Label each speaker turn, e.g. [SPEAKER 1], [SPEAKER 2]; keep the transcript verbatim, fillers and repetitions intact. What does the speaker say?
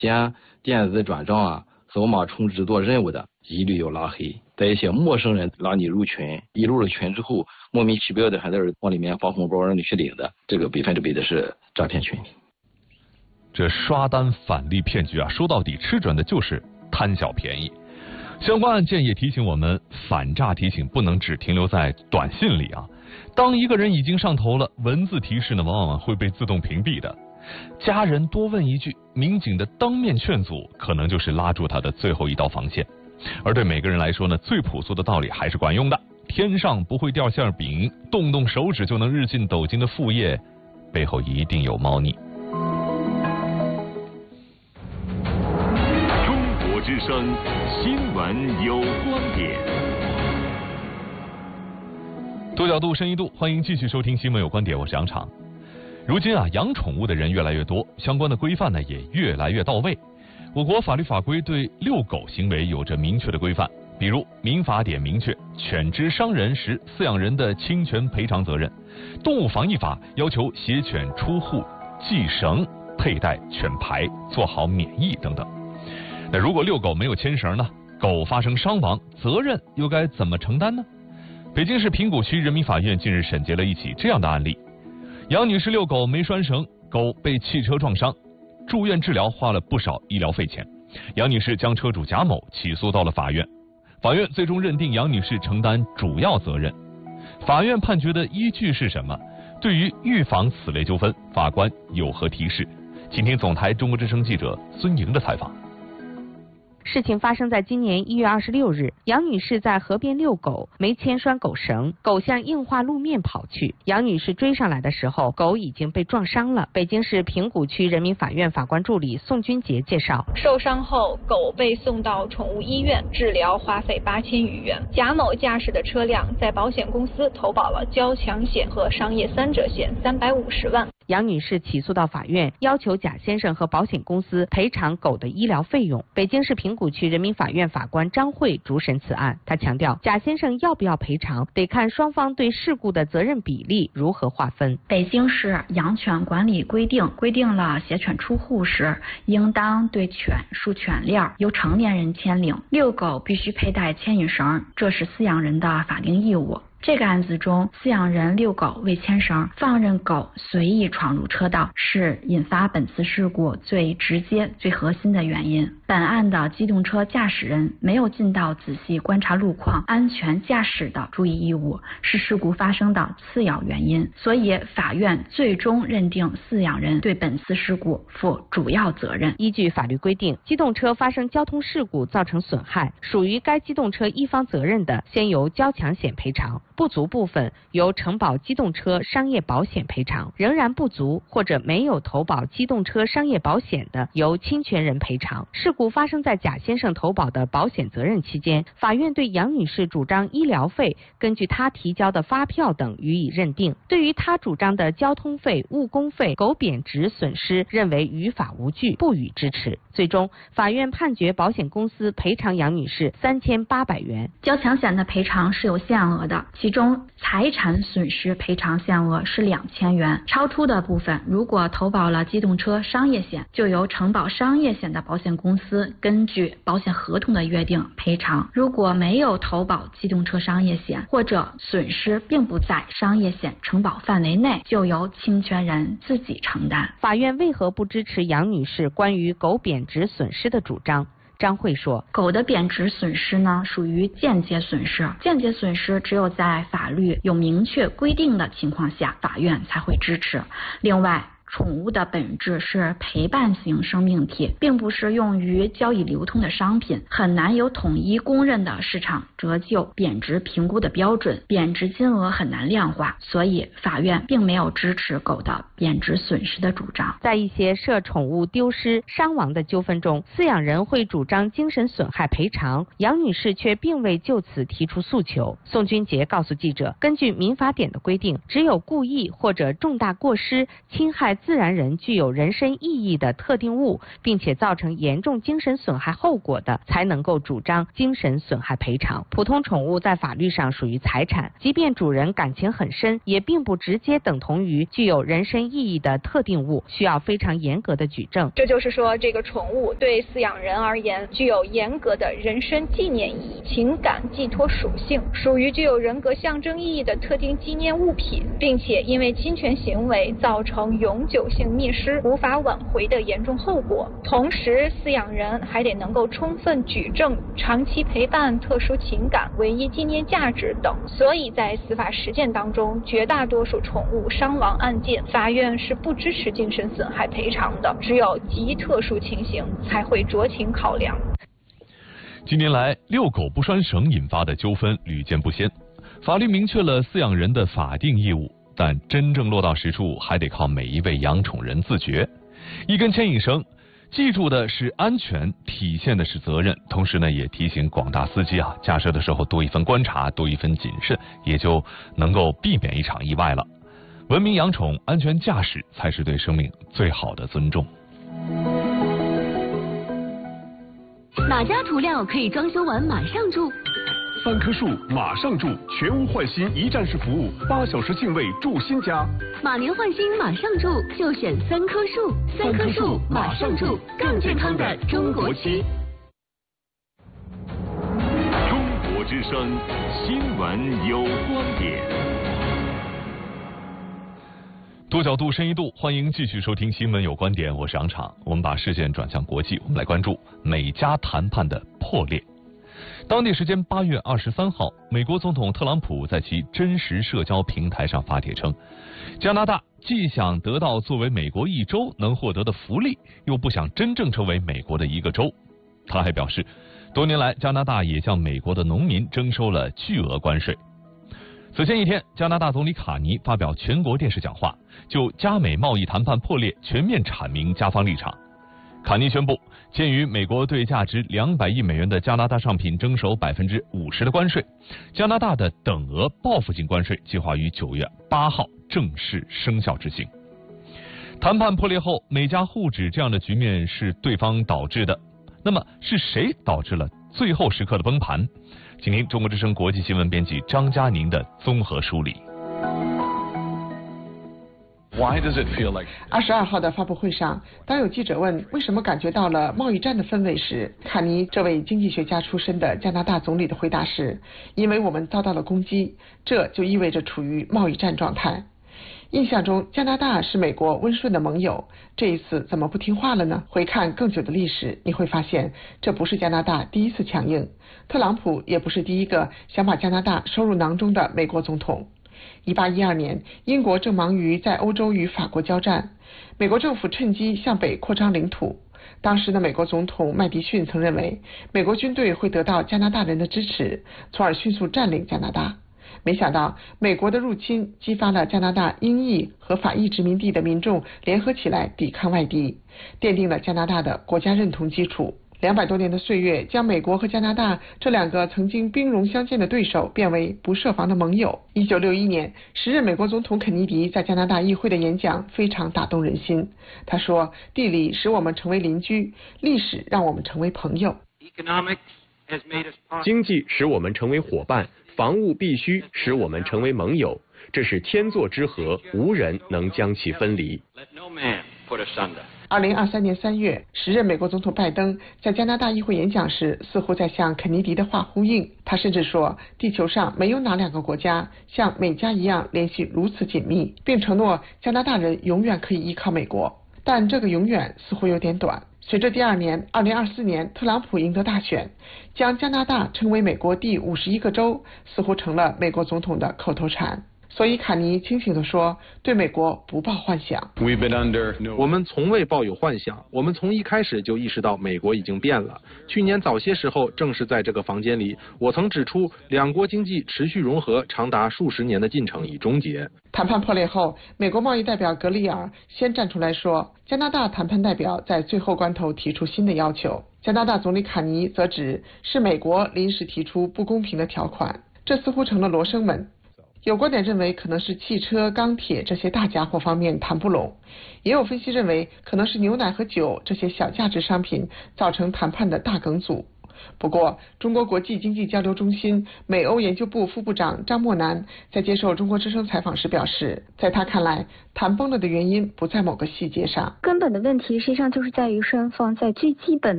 [SPEAKER 1] 将电子转账啊、扫码充值做任务的，一律要拉黑。在一些陌生人拉你入群，一入了群之后，莫名其妙的还在这往里面发红包让你去领的，这个百分之百的是诈骗群体。
[SPEAKER 2] 这刷单返利骗局啊，说到底吃准的就是贪小便宜。相关案件也提醒我们，反诈提醒不能只停留在短信里啊。当一个人已经上头了，文字提示呢，往往会被自动屏蔽的。家人多问一句，民警的当面劝阻，可能就是拉住他的最后一道防线。而对每个人来说呢，最朴素的道理还是管用的。天上不会掉馅饼，动动手指就能日进斗金的副业，背后一定有猫腻。
[SPEAKER 3] 中国之声新闻有观点。
[SPEAKER 2] 多角度、深一度，欢迎继续收听新闻有观点，我是杨昶。如今啊，养宠物的人越来越多，相关的规范呢也越来越到位。我国法律法规对遛狗行为有着明确的规范，比如民法典明确犬只伤人时饲养人的侵权赔偿责任，动物防疫法要求携犬出户系绳、佩戴犬牌、做好免疫等等。那如果遛狗没有牵绳呢，狗发生伤亡，责任又该怎么承担呢？北京市平谷区人民法院近日审结了一起这样的案例：杨女士遛狗没拴绳，狗被汽车撞伤，住院治疗花了不少医疗费钱。杨女士将车主贾某起诉到了法院，法院最终认定杨女士承担主要责任。法院判决的依据是什么？对于预防此类纠纷，法官有何提示？请听总台中国之声记者孙莹的采访。
[SPEAKER 4] 事情发生在今年一月二十六日，杨女士在河边遛狗，没牵拴狗绳，狗向硬化路面跑去。杨女士追上来的时候，狗已经被撞伤了。北京市平谷区人民法院法官助理宋军杰介绍，
[SPEAKER 5] 受伤后，狗被送到宠物医院治疗，花费八千余元。贾某驾驶的车辆在保险公司投保了交强险和商业三者险三百五十万。
[SPEAKER 4] 杨女士起诉到法院，要求贾先生和保险公司赔偿狗的医疗费用。北京市平谷区人民法院法官张慧主审此案，他强调，贾先生要不要赔偿，得看双方对事故的责任比例如何划分。
[SPEAKER 6] 北京市养犬管理规定规定了携犬出户时，应当对犬束犬链，由成年人牵领；遛狗必须佩戴牵引绳，这是饲养人的法定义务。这个案子中，饲养人遛狗未牵绳，放任狗随意闯入车道，是引发本次事故最直接、最核心的原因。本案的机动车驾驶人没有尽到仔细观察路况、安全驾驶的注意义务，是事故发生的次要原因。所以，法院最终认定饲养人对本次事故负主要责任。
[SPEAKER 4] 依据法律规定，机动车发生交通事故造成损害，属于该机动车一方责任的，先由交强险赔偿。不足部分由承保机动车商业保险赔偿，仍然不足或者没有投保机动车商业保险的，由侵权人赔偿。事故发生在贾先生投保的保险责任期间，法院对杨女士主张医疗费根据她提交的发票等予以认定，对于她主张的交通费、误工费、狗贬值损失，认为于法无据，不予支持。最终，法院判决保险公司赔偿杨女士三千八百元。
[SPEAKER 6] 交强险的赔偿是有限额的，其中财产损失赔偿限额是两千元，超出的部分，如果投保了机动车商业险，就由承保商业险的保险公司根据保险合同的约定赔偿；如果没有投保机动车商业险，或者损失并不在商业险承保范围内，就由侵权人自己承担。
[SPEAKER 4] 法院为何不支持杨女士关于狗贬值损失的主张？张慧说，
[SPEAKER 6] 狗的贬值损失呢，属于间接损失，间接损失只有在法律有明确规定的情况下，法院才会支持。另外，宠物的本质是陪伴型生命体，并不是用于交易流通的商品，很难有统一公认的市场折旧贬值评估的标准，贬值金额很难量化，所以法院并没有支持狗的贬值损失的主张。
[SPEAKER 4] 在一些涉宠物丢失、伤亡的纠纷中，饲养人会主张精神损害赔偿，杨女士却并未就此提出诉求。宋军杰告诉记者，根据民法典的规定，只有故意或者重大过失侵害自然人具有人身意义的特定物，并且造成严重精神损害后果的，才能够主张精神损害赔偿。普通宠物在法律上属于财产，即便主人感情很深，也并不直接等同于具有人身意义的特定物，需要非常严格的举证。
[SPEAKER 5] 这就是说，这个宠物对饲养人而言，具有严格的人身纪念意义、情感寄托属性，属于具有人格象征意义的特定纪念物品，并且因为侵权行为造成永久性灭失、无法挽回的严重后果。同时，饲养人还得能够充分举证长期陪伴、特殊情感、唯一纪念价值等。所以在司法实践当中，绝大多数宠物伤亡案件，法院是不支持精神损害赔偿的，只有极特殊情形才会酌情考量。
[SPEAKER 2] 近年来，遛狗不拴绳引发的纠纷屡见不鲜。法律明确了饲养人的法定义务，但真正落到实处，还得靠每一位养宠人自觉。一根牵引绳，记住的是安全，体现的是责任，同时呢，也提醒广大司机啊，驾车的时候多一分观察，多一分谨慎，也就能够避免一场意外了。文明养宠，安全驾驶，才是对生命最好的尊重。
[SPEAKER 7] 哪家涂料可以装修完马上住？
[SPEAKER 8] 三棵树马上住，全屋换新一站式服务，八小时净位住新家。
[SPEAKER 7] 马年换新马上住，就选三棵树。三棵树马上住，更健康的中国区。
[SPEAKER 3] 中国之声，新闻有观点。
[SPEAKER 2] 多角度、深一度，欢迎继续收听《新闻有观点》，我是杨昶。我们把视线转向国际，我们来关注美加谈判的破裂。当地时间八月二十三号，美国总统特朗普在其真实社交平台上发帖称，加拿大既想得到作为美国一州能获得的福利，又不想真正成为美国的一个州。他还表示，多年来加拿大也向美国的农民征收了巨额关税。此前一天，加拿大总理卡尼发表全国电视讲话，就加美贸易谈判破裂全面阐明加方立场。卡尼宣布，鉴于美国对价值两百亿美元的加拿大商品征收百分之五十的关税，加拿大的等额报复性关税计划于九月八号正式生效执行。谈判破裂后，美加互指这样的局面是对方导致的，那么是谁导致了最后时刻的崩盘？请听中国之声国际新闻编辑张嘉宁的综合梳理。
[SPEAKER 9] 二十二号的发布会上，当有记者问为什么感觉到了贸易战的氛围时，卡尼这位经济学家出身的加拿大总理的回答是：因为我们遭到了攻击，这就意味着处于贸易战状态。印象中加拿大是美国温顺的盟友，这一次怎么不听话了呢？回看更久的历史，你会发现这不是加拿大第一次强硬，特朗普也不是第一个想把加拿大收入囊中的美国总统。一八一二年，英国正忙于在欧洲与法国交战，美国政府趁机向北扩张领土。当时的美国总统麦迪逊曾认为，美国军队会得到加拿大人的支持，从而迅速占领加拿大。没想到美国的入侵激发了加拿大英裔和法裔殖民地的民众联合起来抵抗外敌，奠定了加拿大的国家认同基础。两百多年的岁月将美国和加拿大这两个曾经兵戎相见的对手变为不设防的盟友。一九六一年，时任美国总统肯尼迪在加拿大议会的演讲非常打动人心。他说，地理使我们成为邻居，历史让我们成为朋友。
[SPEAKER 8] 经济使我们成为伙伴，防务必须使我们成为盟友，这是天作之合，无人能将其分离。
[SPEAKER 9] 二零二三年三月，时任美国总统拜登在加拿大议会演讲时，似乎在向肯尼迪的话呼应。他甚至说，地球上没有哪两个国家像美加一样联系如此紧密，并承诺加拿大人永远可以依靠美国。但这个永远似乎有点短。随着第二年二零二四年特朗普赢得大选，将加拿大称为美国第五十一个州，似乎成了美国总统的口头禅。所以卡尼清醒地说，对美国不抱幻想。
[SPEAKER 10] 我们从未抱有幻想，我们从一开始就意识到美国已经变了。去年早些时候，正是在这个房间里，我曾指出两国经济持续融合长达数十年的进程已终结。
[SPEAKER 9] 谈判破裂后，美国贸易代表格里尔先站出来说，加拿大谈判代表在最后关头提出新的要求。加拿大总理卡尼则指是美国临时提出不公平的条款，这似乎成了罗生门。 有观点认为可能是汽车、钢铁这些大家伙方面谈不拢，也有分析认为可能是牛奶和酒这些小价值商品造成谈判的大梗阻。不过，中国国际经济交流中心美欧研究部副部长张默南在接受中国之声采访时表示，在他看来，谈崩了的原因不在某个细节上，
[SPEAKER 11] 根本的问题实际上就是在于双方在最基本